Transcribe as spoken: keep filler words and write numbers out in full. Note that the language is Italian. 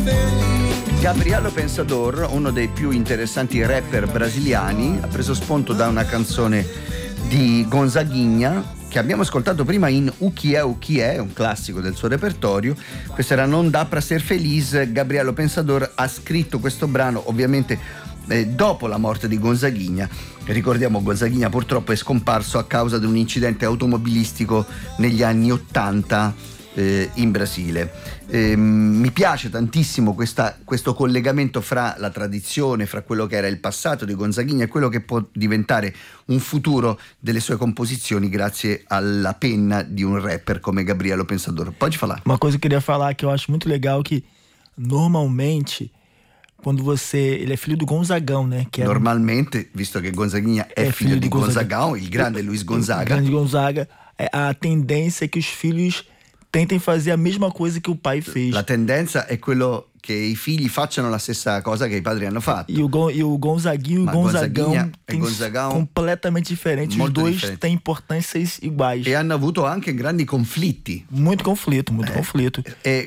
Gabriello Pensador, uno dei più interessanti rapper brasiliani, ha preso spunto da una canzone di Gonzaguinha che abbiamo ascoltato prima in O Que É, O Que É, un classico del suo repertorio. Questa era Non Dá Pra Ser Feliz. Gabriello Pensador ha scritto questo brano ovviamente eh, dopo la morte di Gonzaguinha. Ricordiamo, Gonzaguinha purtroppo è scomparso a causa di un incidente automobilistico negli anni ottanta eh, in Brasile. Eh, mi piace tantissimo questa, questo collegamento fra la tradizione, fra quello che era il passato di Gonzaguinha e quello che può diventare un futuro delle sue composizioni grazie alla penna di un rapper come Gabriello Pensador. Pode falar. Uma coisa que eu queria falar que eu acho muito legal, que normalmente quando você, ele é filho do Gonzagão, né? Que era Normalmente, visto che Gonzaguinha è, É figlio filho di do Gonzaga. Gonzagão, il grande Luiz o Gonzaga, grande Gonzaga, é, a tendência é que os filhos tentem fazer a mesma coisa que o pai fez. la tendenza è quello che i figli facciano la stessa cosa che i padri hanno fatto. E o, Gon, e o Gonzaguinho e o Ma Gonzagão Gonzaguinha e têm Gonzagão completamente diferentes. Os molto dois diferente. têm importâncias iguais. E hanno avuto anche grandi conflitti. Muito conflito, muito Eh, conflito. E